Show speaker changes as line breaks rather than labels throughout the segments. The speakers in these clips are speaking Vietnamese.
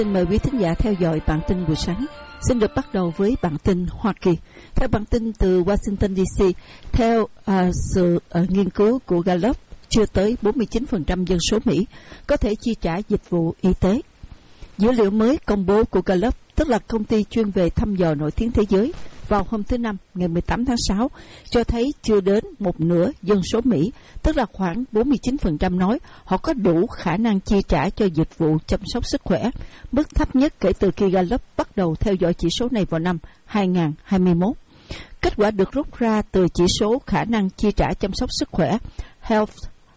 Xin mời quý thính giả theo dõi bản tin buổi sáng. Xin được bắt đầu với bản tin Hoa Kỳ. Theo bản tin từ Washington DC, theo sự nghiên cứu của Gallup, chưa tới 49% dân số Mỹ có thể chi trả dịch vụ y tế. Dữ liệu mới công bố của Gallup, tức là công ty chuyên về thăm dò nổi tiếng thế giới, vào hôm thứ Năm, ngày 18 tháng 6, cho thấy chưa đến một nửa dân số Mỹ, tức là khoảng 49% nói họ có đủ khả năng chi trả cho dịch vụ chăm sóc sức khỏe, mức thấp nhất kể từ khi Gallup bắt đầu theo dõi chỉ số này vào năm 2021. Kết quả được rút ra từ chỉ số khả năng chi trả chăm sóc sức khỏe Health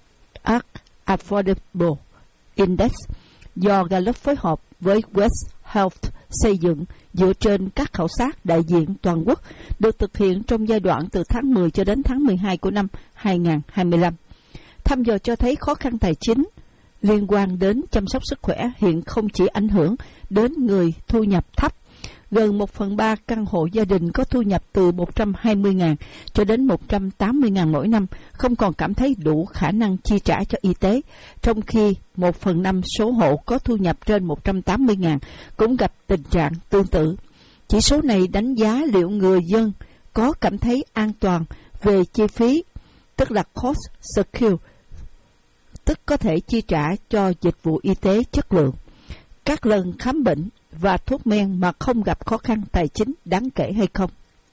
Affordable Index do Gallup phối hợp với West Health xây dựng dựa trên các khảo sát đại diện toàn quốc được thực hiện trong giai đoạn từ tháng 10 cho đến tháng 12 của năm 2025. Thăm dò cho thấy khó khăn tài chính liên quan đến chăm sóc sức khỏe hiện không chỉ ảnh hưởng đến người thu nhập thấp. Gần 1/3 căn hộ gia đình có thu nhập từ 120.000 cho đến 180.000 mỗi năm không còn cảm thấy đủ khả năng chi trả cho y tế, trong khi 1/5 số hộ có thu nhập trên 180.000 cũng gặp tình trạng tương tự. Chỉ số này đánh giá liệu người dân có cảm thấy an toàn về chi phí, tức là cost secure, tức có thể chi trả cho dịch vụ y tế chất lượng, các lần khám bệnh và thuốc men mà không gặp khó khăn tài chính đáng kể hay không.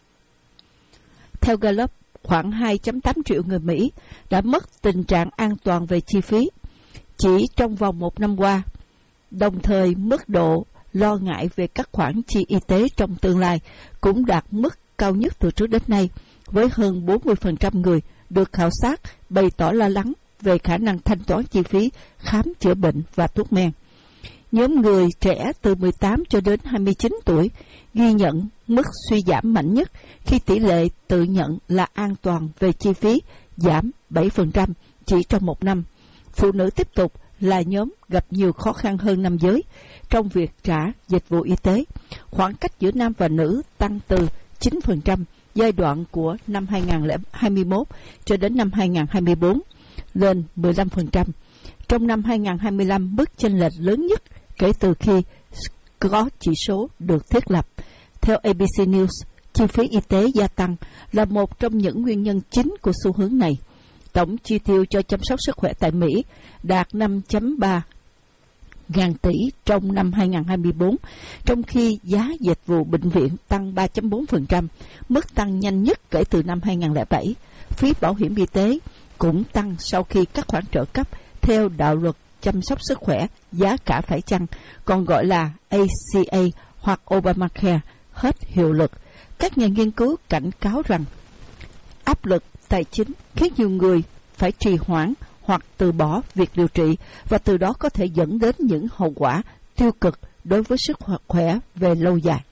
Theo Gallup, khoảng 2.8 triệu người Mỹ đã mất tình trạng an toàn về chi phí chỉ trong vòng một năm qua. Đồng thời, mức độ lo ngại về các khoản chi y tế trong tương lai cũng đạt mức cao nhất từ trước đến nay, với hơn 40% người được khảo sát bày tỏ lo lắng về khả năng thanh toán chi phí khám chữa bệnh và thuốc men. Nhóm người trẻ từ 18 cho đến 29 tuổi ghi nhận mức suy giảm mạnh nhất khi tỷ lệ tự nhận là an toàn về chi phí giảm 7% chỉ trong một năm. Phụ nữ tiếp tục là nhóm gặp nhiều khó khăn hơn nam giới trong việc trả dịch vụ y tế. Khoảng cách giữa nam và nữ tăng từ 9% giai đoạn của năm 2021 cho đến năm 2024 lên 15%. Trong năm 2025, mức chênh lệch lớn nhất kể từ khi có chỉ số được thiết lập. Theo ABC News, chi phí y tế gia tăng là một trong những nguyên nhân chính của xu hướng này. Tổng chi tiêu cho chăm sóc sức khỏe tại Mỹ đạt 5.3 ngàn tỷ trong năm 2024, trong khi giá dịch vụ bệnh viện tăng 3.4%, mức tăng nhanh nhất kể từ năm 2007. Phí bảo hiểm y tế cũng tăng sau khi các khoản trợ cấp theo đạo luật chăm sóc sức khỏe giá cả phải chăng, còn gọi là ACA hoặc Obamacare, hết hiệu lực. Các nhà nghiên cứu cảnh cáo rằng áp lực tài chính khiến nhiều người phải trì hoãn hoặc từ bỏ việc điều trị, và từ đó có thể dẫn đến những hậu quả tiêu cực đối với sức khỏe về lâu dài.